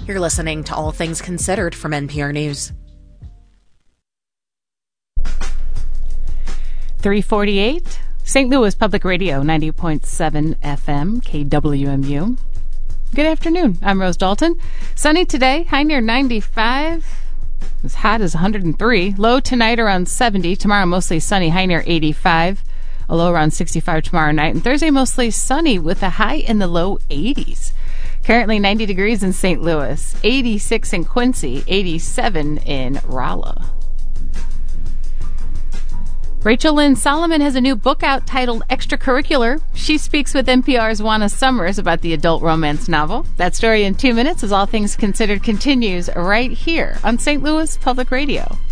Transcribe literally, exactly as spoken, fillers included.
You're listening to All Things Considered from N P R News. three forty-eight, Saint Louis Public Radio, ninety point seven F M, K W M U. Good afternoon. I'm Rose Dalton. Sunny today, high near ninety-five. As hot as one hundred three. Low tonight around seventy. Tomorrow mostly sunny, high near eighty-five. A low around sixty-five tomorrow night. And Thursday mostly sunny with a high in the low eighties. Currently ninety degrees in Saint Louis, eighty-six in Quincy, eighty-seven in Rolla. Rachel Lynn Solomon has a new book out titled Extracurricular. She speaks with N P R's Juana Summers about the adult romance novel. That story in two minutes as All Things Considered continues right here on Saint Louis Public Radio.